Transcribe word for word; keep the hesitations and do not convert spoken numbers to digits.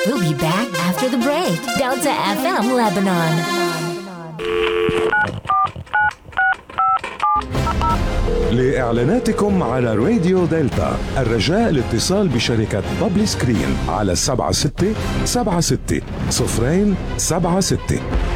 We'll be back after the break. Delta إف إم Lebanon. لإعلاناتكم على راديو دلتا الرجاء الاتصال بشركة بابلي سكرين على سبعة ستة سبعة ستة صفرين سبعة ستة.